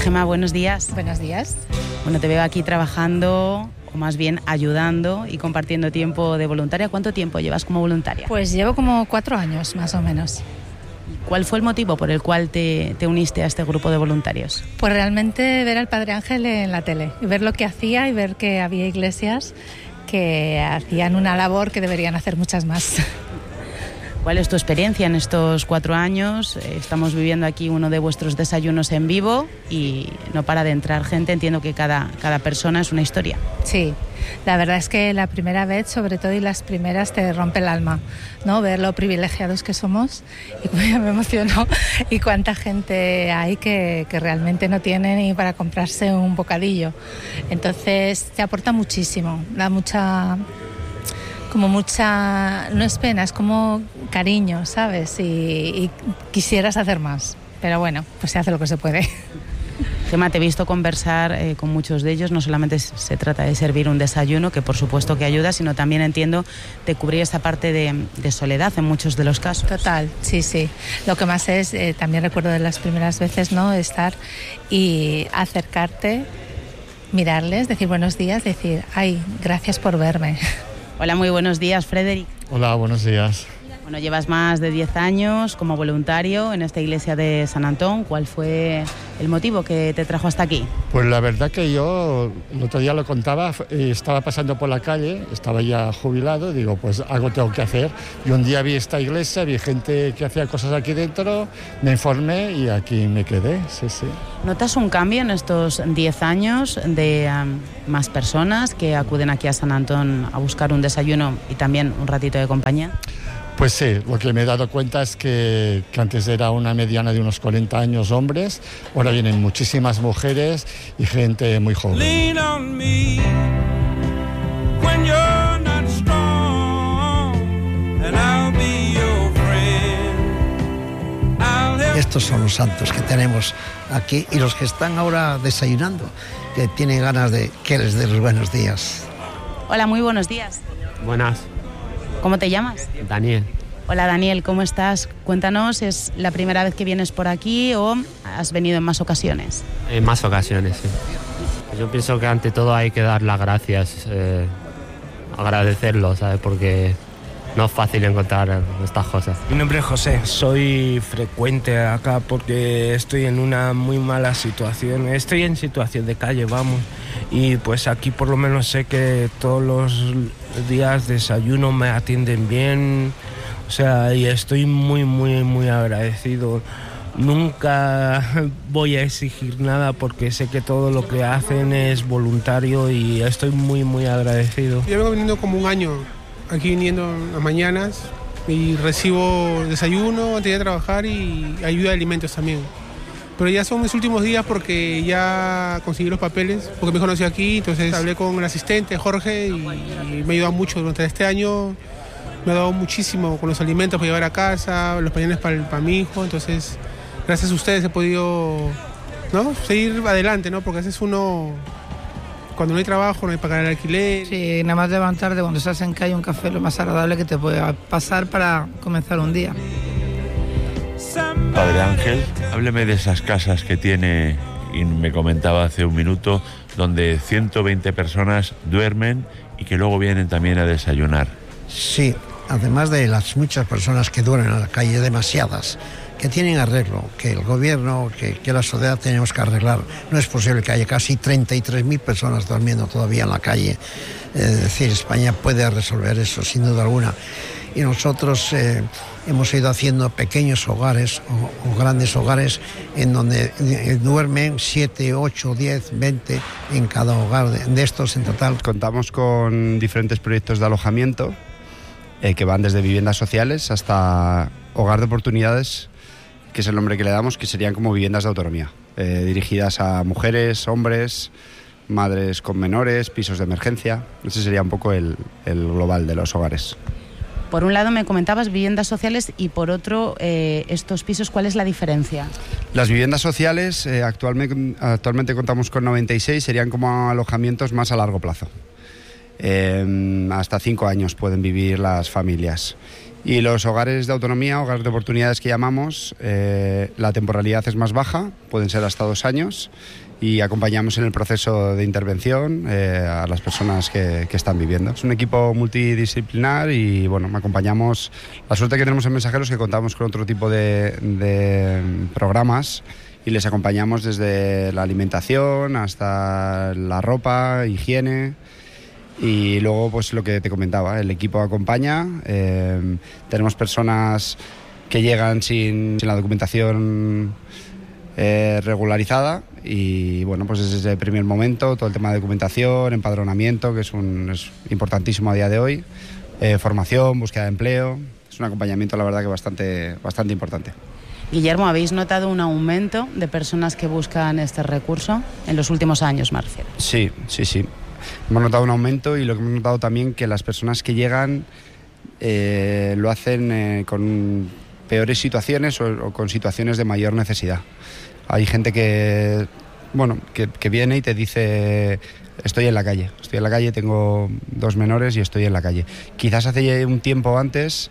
Gemma, buenos días. Buenos días. Bueno, te veo aquí trabajando, o más bien ayudando y compartiendo tiempo de voluntaria. ¿Cuánto tiempo llevas como voluntaria? Pues llevo como 4 años, más o menos. ¿Cuál fue el motivo por el cual te uniste a este grupo de voluntarios? Pues realmente ver al Padre Ángel en la tele, y ver lo que hacía y ver que había iglesias que hacían una labor que deberían hacer muchas más. ¿Cuál es tu experiencia en estos 4 años? Estamos viviendo aquí uno de vuestros desayunos en vivo y no para de entrar gente. Entiendo que cada persona es una historia. Sí, la verdad es que la primera vez, sobre todo, y las primeras, te rompe el alma, ¿no? Ver lo privilegiados que somos, y como ya me emocionó, y cuánta gente hay que realmente no tiene ni para comprarse un bocadillo. Entonces te aporta muchísimo, da mucha, no es pena, es como cariño, ¿sabes? Y quisieras hacer más, pero bueno, pues se hace lo que se puede. Gemma, te he visto conversar con muchos de ellos. No solamente se trata de servir un desayuno, que por supuesto que ayuda, sino también, entiendo, de cubrir esa parte de soledad en muchos de los casos. Total, sí. Lo que más es, también recuerdo de las primeras veces, ¿no? Estar y acercarte, mirarles, decir buenos días, decir, ay, gracias por verme. Hola, muy buenos días, Frederic. Hola, buenos días. Bueno, llevas más de 10 años como voluntario en esta iglesia de San Antón. ¿Cuál fue el motivo que te trajo hasta aquí? Pues la verdad que yo, el otro día lo contaba, estaba pasando por la calle, estaba ya jubilado, digo, pues algo tengo que hacer. Y un día vi esta iglesia, vi gente que hacía cosas aquí dentro, me informé y aquí me quedé, sí. ¿Notas un cambio en estos 10 años de más personas que acuden aquí a San Antón a buscar un desayuno y también un ratito de compañía? Pues sí, lo que me he dado cuenta es que antes era una mediana de unos 40 años hombres, ahora vienen muchísimas mujeres y gente muy joven. Estos son los santos que tenemos aquí y los que están ahora desayunando, que tienen ganas de que les dé los buenos días. Hola, muy buenos días. Buenas. ¿Cómo te llamas? Daniel. Hola, Daniel, ¿cómo estás? Cuéntanos, ¿es la primera vez que vienes por aquí o has venido en más ocasiones? En más ocasiones, sí. Yo pienso que ante todo hay que dar las gracias, agradecerlo, ¿sabes? Porque no es fácil encontrar estas cosas. Mi nombre es José, soy frecuente acá porque estoy en una muy mala situación. Estoy en situación de calle, vamos. Y pues aquí por lo menos sé que todos los días desayuno me atienden bien. O sea, y estoy muy agradecido. Nunca voy a exigir nada porque sé que todo lo que hacen es voluntario y estoy muy agradecido. Yo vengo viniendo como un año, aquí viniendo en las mañanas y recibo desayuno antes de trabajar y ayuda de alimentos también. Pero ya son mis últimos días porque ya conseguí los papeles, porque me conocí aquí, entonces hablé con el asistente Jorge y me ha ayudado mucho durante este año. Me ha dado muchísimo con los alimentos para llevar a casa, los pañales para mi hijo, entonces gracias a ustedes he podido, ¿no?, seguir adelante, ¿no? Porque a veces uno, cuando no hay trabajo, no hay para pagar el alquiler. Sí, nada más levantarte cuando estás en calle, un café, lo más agradable que te puede pasar para comenzar un día. Padre Ángel, hábleme de esas casas que tiene, y me comentaba hace un minuto, donde 120 personas duermen y que luego vienen también a desayunar. Sí, además de las muchas personas que duermen en la calle, demasiadas, que tienen arreglo, que el gobierno, que la sociedad tenemos que arreglar. No es posible que haya casi 33.000 personas durmiendo todavía en la calle. Es decir, España puede resolver eso, sin duda alguna. Y nosotros hemos ido haciendo pequeños hogares o grandes hogares en donde duermen 7, 8, 10, 20 en cada hogar de estos en total. Contamos con diferentes proyectos de alojamiento que van desde viviendas sociales hasta hogar de oportunidades, que es el nombre que le damos, que serían como viviendas de autonomía, dirigidas a mujeres, hombres, madres con menores, pisos de emergencia. Ese sería un poco el global de los hogares. Por un lado me comentabas viviendas sociales y por otro estos pisos, ¿cuál es la diferencia? Las viviendas sociales, actualmente contamos con 96, serían como alojamientos más a largo plazo. Hasta 5 años pueden vivir las familias. Y los hogares de autonomía, hogares de oportunidades que llamamos, la temporalidad es más baja, pueden ser hasta 2 años, y acompañamos en el proceso de intervención a las personas que están viviendo. Es un equipo multidisciplinar y bueno, acompañamos. La suerte que tenemos en Mensajeros es que contamos con otro tipo de programas y les acompañamos desde la alimentación hasta la ropa, higiene. Y luego, pues lo que te comentaba, el equipo acompaña, tenemos personas que llegan sin la documentación regularizada y bueno, pues desde el primer momento todo el tema de documentación, empadronamiento, que es importantísimo a día de hoy, formación, búsqueda de empleo, es un acompañamiento la verdad que bastante importante. Guillermo, ¿habéis notado un aumento de personas que buscan este recurso en los últimos años, me refiero? Sí. Hemos notado un aumento y lo que hemos notado también que las personas que llegan lo hacen con peores situaciones o con situaciones de mayor necesidad. Hay gente que viene y te dice: estoy en la calle, tengo 2 menores y estoy en la calle. Quizás hace un tiempo antes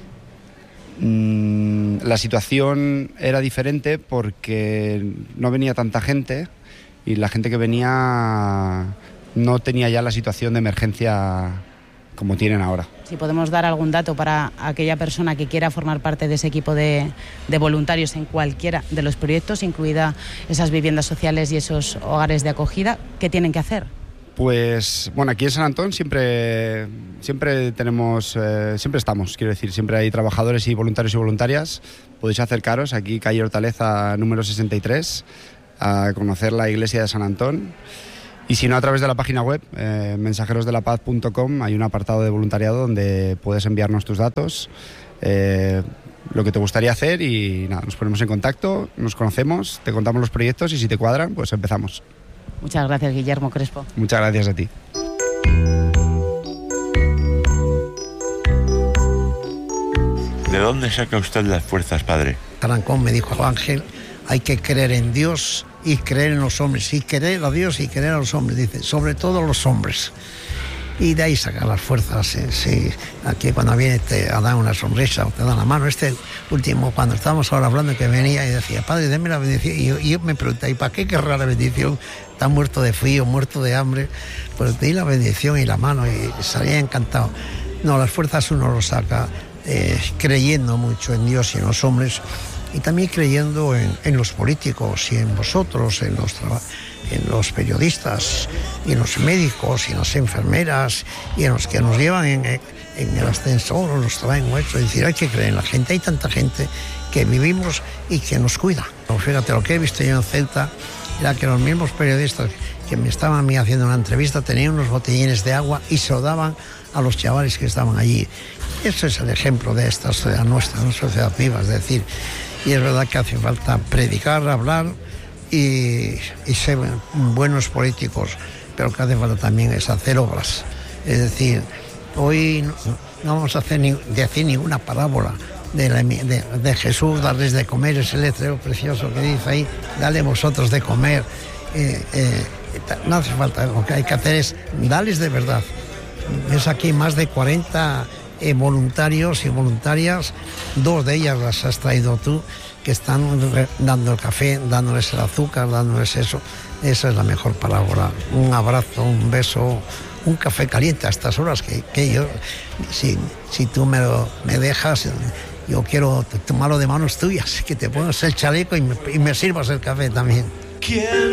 la situación era diferente porque no venía tanta gente y la gente que venía no tenía ya la situación de emergencia como tienen ahora. Si podemos dar algún dato para aquella persona que quiera formar parte de ese equipo de voluntarios en cualquiera de los proyectos, incluida esas viviendas sociales y esos hogares de acogida, ¿qué tienen que hacer? Pues bueno, aquí en San Antón siempre estamos, quiero decir, siempre hay trabajadores y voluntarios y voluntarias. Podéis acercaros aquí, calle Hortaleza número 63, a conocer la iglesia de San Antón. Y si no, a través de la página web, mensajerosdelapaz.com, hay un apartado de voluntariado donde puedes enviarnos tus datos, lo que te gustaría hacer y nada, nos ponemos en contacto, nos conocemos, te contamos los proyectos y si te cuadran, pues empezamos. Muchas gracias, Guillermo Crespo. Muchas gracias a ti. ¿De dónde saca usted las fuerzas, padre? Tarancón me dijo: Ángel, hay que creer en Dios y creer en los hombres, y querer a Dios y querer a los hombres, dice, sobre todo los hombres. Y de ahí sacar las fuerzas. Sí. Aquí cuando viene te dan una sonrisa, te dan la mano. Este último, cuando estábamos ahora hablando, que venía y decía: padre, déme la bendición. Y yo me pregunté: ¿y para qué querrá la bendición? Está muerto de frío, muerto de hambre. Pues te di la bendición y la mano y salía encantado. No, las fuerzas uno lo saca creyendo mucho en Dios y en los hombres, y también creyendo en los políticos y en vosotros, en los periodistas y en los médicos y en las enfermeras y en los que nos llevan en el ascensor o nos traen huesos. Es decir, hay que creer en la gente. Hay tanta gente que vivimos y que nos cuida. Fíjate, lo que he visto yo en Ceuta era que los mismos periodistas que me estaban a mí haciendo una entrevista tenían unos botellines de agua y se lo daban a los chavales que estaban allí. Eso es el ejemplo de esta sociedad nuestra, una sociedad viva, es decir. Y es verdad que hace falta predicar, hablar y ser buenos políticos, pero lo que hace falta también es hacer obras. Es decir, hoy no vamos a decir ninguna parábola de Jesús, darles de comer, ese letrero precioso que dice ahí: dale vosotros de comer. No hace falta, lo que hay que hacer es darles de verdad. Es aquí más de 40 voluntarios y voluntarias, 2 de ellas las has traído tú, que están dando el café, dándoles el azúcar, dándoles eso. Esa es la mejor parábola. Un abrazo, un beso, un café caliente a estas horas que yo, si tú me dejas, yo quiero tomarlo de manos tuyas, que te pongas el chaleco y me sirvas el café también.